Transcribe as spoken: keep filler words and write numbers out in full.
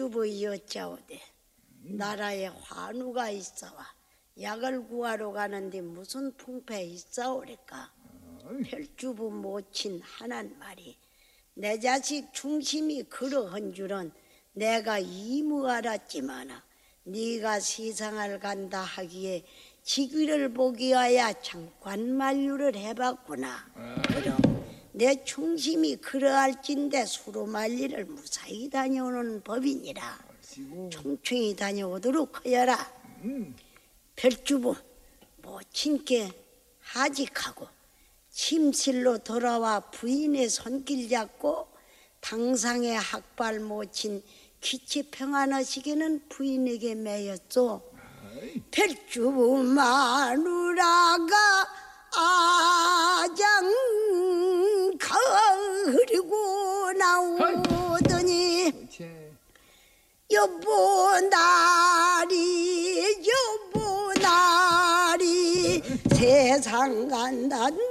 별주부 여짜오되 나라에 환우가 있어와 약을 구하러 가는데 무슨 풍패 있어오리까? 별주부 모친 하난 말이 내 자식 중심이 그러한 줄은 내가 이무 알았지만아 네가 세상을 간다 하기에 직위를 보기 위하여 잠깐 만류를 해봤구나. 그럼 내 중심이 그러할진데 수로 말리를 무사히 다녀오는 법이니라. 총총히 다녀오도록 하여라. 별주부 모친께 하직하고 침실로 돌아와 부인의 손길 잡고 당상의 학발 모친 기치평안하시기는 부인에게 매였소. 별주부 마누라가 아장 가리고 나오더니 여보 나리 여보 나리 세상 간단